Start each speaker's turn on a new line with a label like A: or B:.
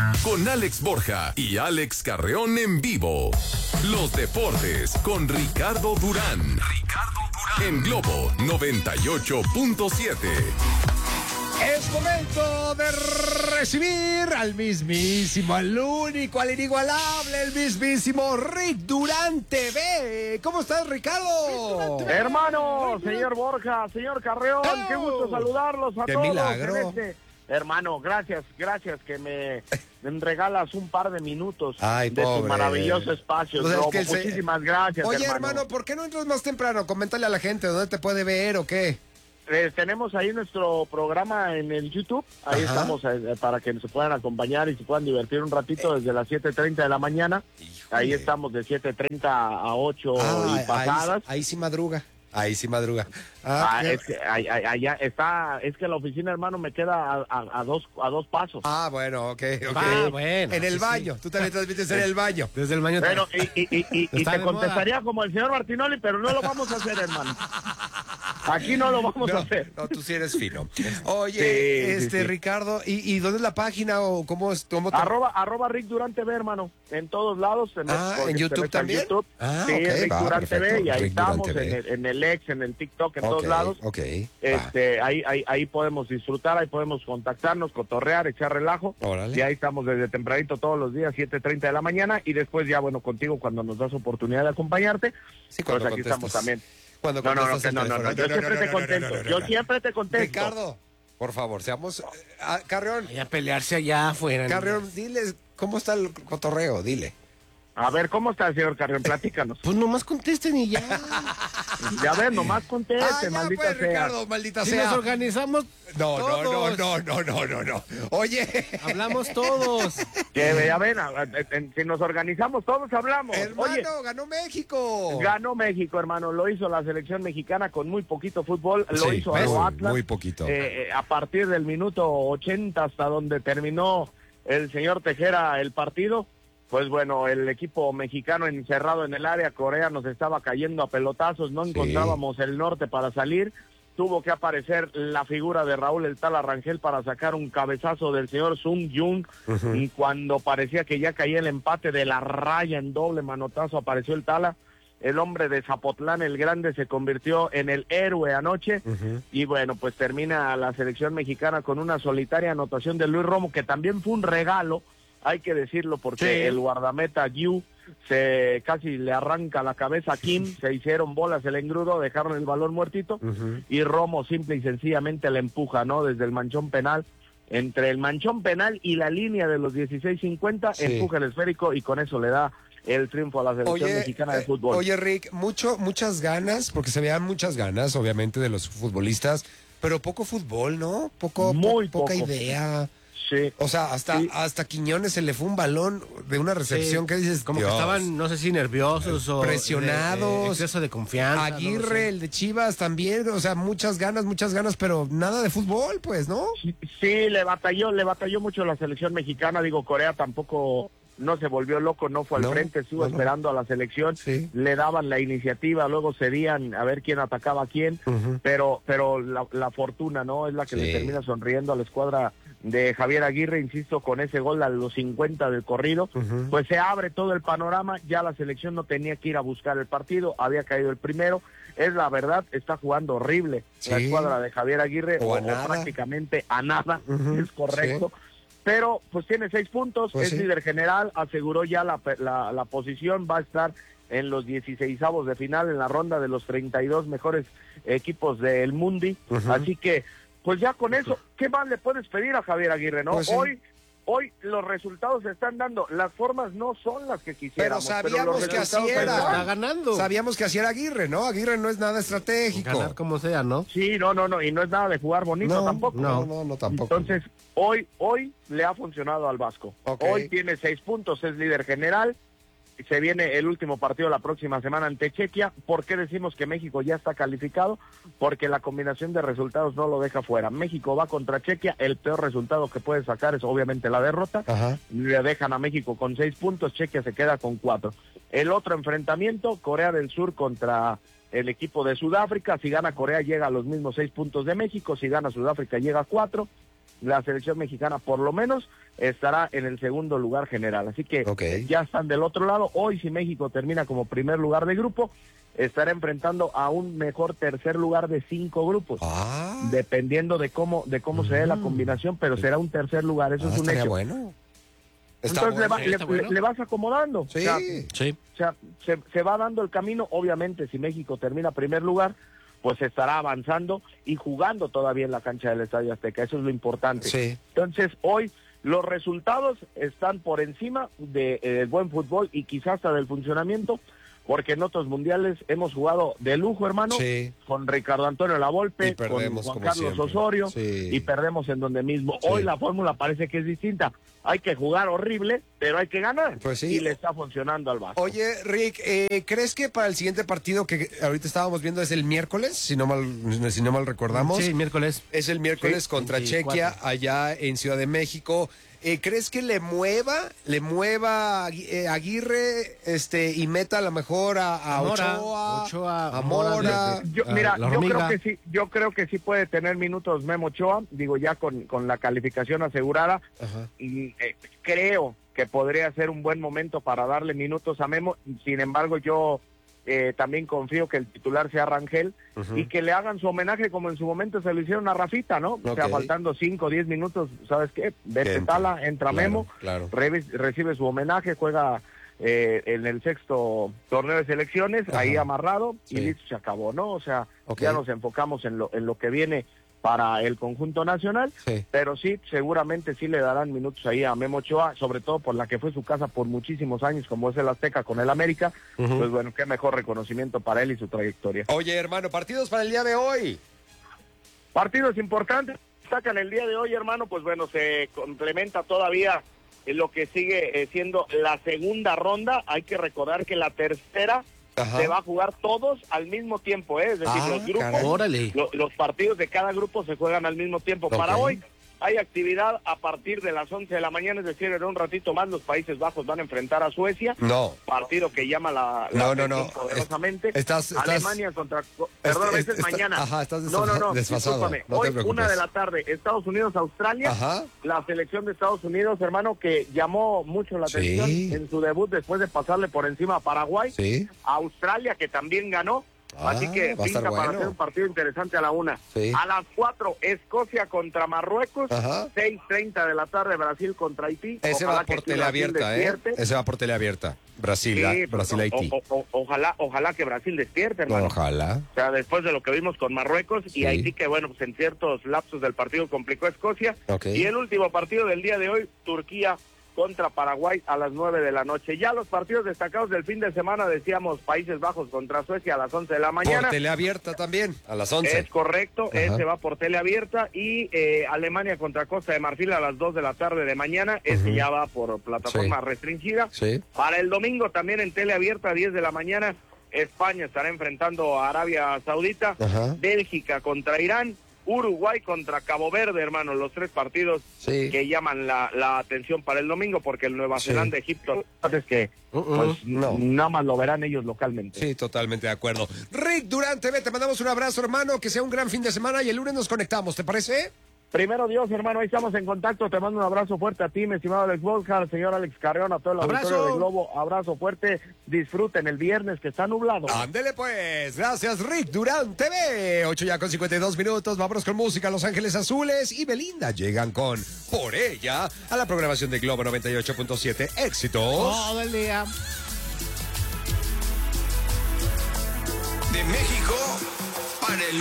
A: Con Alex Borja y Alex Carreón en vivo. Los deportes con Ricardo Durán. En Globo 98.7.
B: Es momento de recibir al mismísimo, al único, al inigualable, el mismísimo Rick Durán TV. ¿Cómo estás, Ricardo?
C: Hermano, señor Borja, señor Carreón, qué gusto saludarlos a
B: ¡Qué
C: todos.
B: milagro!
C: Hermano, gracias que me regalas un par de minutos
B: Ay,
C: de
B: pobre.
C: tu maravilloso espacio.
B: Pues es
C: Globo.
B: que
C: Muchísimas gracias,
B: Oye, hermano, ¿por qué no entras más temprano? Coméntale a la gente dónde te puede ver o qué.
C: Tenemos ahí nuestro programa en el YouTube, ahí
B: Ajá.
C: estamos para que se puedan acompañar y se puedan divertir un ratito desde las 7:30 de la mañana.
B: Híjole.
C: Ahí estamos de 7:30 a 8 y pasadas.
B: Ahí sí madruga. Ahí sí madruga.
C: Es que allá está, es que la oficina, hermano, me queda a dos pasos.
B: Bueno, ok.
D: Bueno.
B: En el
D: sí,
B: baño. Tú también transmites en el baño.
D: Desde el baño.
C: Pero, y
D: Está
C: te
D: de
C: contestaría como el señor Martinoli, pero no lo vamos a hacer, hermano. Aquí no lo vamos a hacer.
B: No, tú sí eres fino. Oye,
C: Sí.
B: Ricardo, ¿y dónde es la página o cómo te...
C: Arroba Rick Durán TV, hermano. En todo lados.
B: ¿en YouTube también?
C: YouTube.
B: Ah,
C: Sí,
B: ok,
C: Rick
B: va,
C: Durán
B: perfecto.
C: TV, y ahí
B: Rick Durán
C: estamos,
B: TV.
C: en el X, en el TikTok, en todos
B: Ok,
C: lados.
B: ok.
C: Ahí podemos disfrutar, ahí podemos contactarnos, cotorrear, echar relajo.
B: Órale.
C: Y ahí estamos desde tempranito todos los días, 7:30 de la mañana, y después ya, bueno, contigo cuando nos das oportunidad de acompañarte,
B: Sí,
C: pues
B: cuando
C: aquí
B: contestas.
C: estamos también.
B: Cuando
C: No,
B: contestas
C: yo
B: el
C: siempre
B: teléfono.
C: te contesto, yo siempre te contesto.
B: Ricardo, por favor, seamos... Carreón,
D: A pelearse allá afuera.
B: Carreón, diles cómo está el cotorreo, dile.
C: A ver, ¿cómo está, señor Carrión? Platícanos.
D: Pues nomás contesten y ya.
C: Ya ver, nomás conteste,
B: Ya,
C: maldita
B: pues,
C: sea.
B: Ricardo, maldita
D: Si
B: sea.
D: nos organizamos
B: No.
D: todos.
B: Oye,
D: Hablamos todos.
C: Que ya ven, si nos organizamos todos hablamos.
B: hermano,
C: Oye,
B: ganó México.
C: ganó México, hermano, lo hizo la selección mexicana con muy poquito fútbol, lo
B: Sí,
C: hizo a lo Atlas.
B: muy poquito.
C: A partir del minuto 80 hasta donde terminó el señor Tejera el partido, pues bueno, el equipo mexicano encerrado en el área, Corea nos estaba cayendo a pelotazos, no
B: Sí.
C: encontrábamos el norte para salir, tuvo que aparecer la figura de Raúl el Tala Rangel para sacar un cabezazo del señor Sung Jung, y cuando parecía que ya caía el empate de la raya en doble manotazo, apareció el Tala. El hombre de Zapotlán el Grande se convirtió en el héroe anoche, y bueno, pues termina la selección mexicana con una solitaria anotación de Luis Romo, que también fue un regalo, hay que decirlo, porque
D: Sí.
C: el guardameta Yu se casi le arranca la cabeza a Kim, se hicieron bolas el engrudo, dejaron el balón muertito, y Romo simple y sencillamente le empuja, ¿no? Desde el manchón penal, entre el manchón penal y la línea de los 16:50,
B: Sí.
C: empuja el esférico y con eso le da el triunfo a la selección mexicana de fútbol.
B: Oye, Rick, muchas ganas, porque se veían muchas ganas, obviamente, de los futbolistas, pero poco fútbol, ¿no?
C: Muy
B: poca
C: poco.
B: idea.
C: Sí.
B: O sea,
C: Sí.
B: hasta Quiñones se le fue un balón de una recepción
D: Sí,
B: que dices,
D: Como
B: Dios.
D: que estaban, no sé si nerviosos o
B: Presionados.
D: de exceso de confianza.
B: Aguirre,
D: no lo sé.
B: el de Chivas también, o sea, muchas ganas, pero nada de fútbol, pues, ¿no?
C: Sí, le batalló mucho la selección mexicana. Digo, Corea tampoco no se volvió loco, no fue al
B: No,
C: frente, estuvo
B: no.
C: esperando a la selección,
B: Sí.
C: le daban la iniciativa, luego cedían a ver quién atacaba a quién, pero la fortuna, ¿no? Es la que
B: Sí.
C: le termina sonriendo a la escuadra de Javier Aguirre, insisto, con ese gol a los 50 del corrido, pues se abre todo el panorama, ya la selección no tenía que ir a buscar el partido, había caído el primero, es la verdad, está jugando horrible la
B: Sí.
C: escuadra de Javier Aguirre,
B: O a
C: o
B: nada.
C: prácticamente a nada, es correcto.
B: Sí.
C: Pero pues tiene 6 puntos,
B: Pues
C: es
B: sí.
C: líder general, aseguró ya la posición, va a estar en los 16avos de final, en la ronda de los 32 mejores equipos del Mundi. Así que, pues ya con eso, ¿qué más le puedes pedir a Javier Aguirre, no?
B: Pues sí.
C: Hoy los resultados se están dando, las formas no son las que quisiéramos.
B: Pero sabíamos
C: los
B: que así
C: resultados se
B: era.
C: dan.
D: Está ganando.
B: Sabíamos que así era Aguirre, ¿no? Aguirre no es nada estratégico.
D: Ganar como sea, ¿no?
C: Sí, no, y no es nada de jugar bonito tampoco.
B: No, tampoco.
C: Entonces, hoy le ha funcionado al Vasco.
B: Ok.
C: Hoy tiene 6 puntos, es líder general. Se viene el último partido la próxima semana ante Chequia. ¿Por qué decimos que México ya está calificado? Porque la combinación de resultados no lo deja fuera. México va contra Chequia, el peor resultado que puede sacar es obviamente la derrota.
B: Ajá.
C: Le dejan a México con 6 puntos, Chequia se queda con 4. El otro enfrentamiento, Corea del Sur contra el equipo de Sudáfrica. Si gana Corea llega a los mismos 6 puntos de México, si gana Sudáfrica llega a 4. la selección mexicana por lo menos estará en el segundo lugar general. Así que ya están del otro lado. Hoy, si México termina como primer lugar de grupo, estará enfrentando a un mejor tercer lugar de 5 grupos, dependiendo de cómo se dé la combinación, pero será un tercer lugar, eso es un hecho.
B: Bueno.
C: Entonces
B: bueno.
C: le vas acomodando.
B: Sí,
C: O sea, se va dando el camino. Obviamente, si México termina primer lugar, pues estará avanzando y jugando todavía en la cancha del Estadio Azteca. Eso es lo importante.
B: Sí.
C: Entonces, hoy los resultados están por encima del buen fútbol y quizás hasta del funcionamiento, porque en otros mundiales hemos jugado de lujo, hermano, con Ricardo Antonio Lavolpe, con Juan Carlos Osorio, y perdemos en donde mismo. Hoy la fórmula parece que es distinta. Hay que jugar horrible, pero hay que ganar.
B: Pues sí.
C: Y le está funcionando al Vasco.
B: Oye, Rick, ¿crees que para el siguiente partido que ahorita estábamos viendo es el miércoles, si no mal recordamos?
D: Sí, miércoles.
B: Es el miércoles contra
D: 24.
B: Chequia, allá en Ciudad de México. ¿Crees que le mueva Aguirre y meta a lo mejor a Ochoa, a Mora?
C: Yo creo que sí puede tener minutos Memo Ochoa, digo ya con la calificación asegurada. Y creo que podría ser un buen momento para darle minutos a Memo. Sin embargo, yo también confío que el titular sea Rangel y que le hagan su homenaje como en su momento se lo hicieron a Rafita, ¿no? O sea, faltando 5 o 10 minutos, ¿sabes qué? Vete Tala, entra Memo, recibe su homenaje, juega en el 6º torneo de selecciones, ahí amarrado, y listo, se acabó, ¿no? O sea, ya nos enfocamos en lo que viene para el conjunto nacional, pero sí, seguramente sí le darán minutos ahí a Memo Ochoa, sobre todo por la que fue su casa por muchísimos años, como es el Azteca con el América, pues bueno, qué mejor reconocimiento para él y su trayectoria.
B: Oye, hermano, partidos para el día de hoy.
C: Partidos importantes, sacan el día de hoy, hermano, pues bueno, se complementa todavía lo que sigue siendo la segunda ronda. Hay que recordar que la tercera se va a jugar todos al mismo tiempo, es decir, los grupos, los partidos de cada grupo se juegan al mismo tiempo. Para hoy hay actividad a partir de las 11 de la mañana, es decir, en un ratito más los Países Bajos van a enfrentar a Suecia. Partido que llama la poderosamente. Alemania contra... Perdón, ese es mañana.
B: Estás
C: desfasado.
B: Discúlpame.
C: Hoy, 1 de la tarde, Estados Unidos, Australia. La selección de Estados Unidos, hermano, que llamó mucho la atención en su debut después de pasarle por encima a Paraguay. Australia, que también ganó. Así que pinta para hacer un partido interesante a la 1. A las 4, Escocia contra Marruecos. 6:30 de la tarde, Brasil contra Haití.
B: Ese va por teleabierta, Ese va por teleabierta. Brasil-Haití.
C: Ojalá que Brasil despierte, hermano.
B: Ojalá.
C: O sea, después de lo que vimos con Marruecos y Haití, que bueno, pues en ciertos lapsos del partido complicó a Escocia. Y el último partido del día de hoy, Turquía contra Paraguay a las 9 de la noche. Ya los partidos destacados del fin de semana, decíamos Países Bajos contra Suecia a las 11 de la mañana.
B: Por teleabierta también, a las 11.
C: Es correcto, ese va por teleabierta. Y Alemania contra Costa de Marfil a las 2 de la tarde de mañana, ese ya va por plataforma restringida. Para el domingo también en teleabierta a 10 de la mañana, España estará enfrentando a Arabia Saudita, Bélgica contra Irán, Uruguay contra Cabo Verde, hermano, los 3 partidos que llaman la atención para el domingo, porque el Nueva Zelanda, Egipto, es que nada más lo verán ellos localmente.
B: Sí, totalmente de acuerdo. Rick Durán TV, te mandamos un abrazo, hermano, que sea un gran fin de semana y el lunes nos conectamos, ¿te parece?
C: Primero Dios, hermano, ahí estamos en contacto. Te mando un abrazo fuerte a ti, mi estimado Alex Borja, al señor Alex Carreón, a todo el auditorio de Globo. Abrazo fuerte. Disfruten el viernes que está nublado.
B: Ándele pues. Gracias, Rick Durán TV. 8:52. Vámonos con música. Los Ángeles Azules y Belinda llegan con Por Ella a la programación de Globo 98.7. Éxitos.
D: Todo el día.
A: De México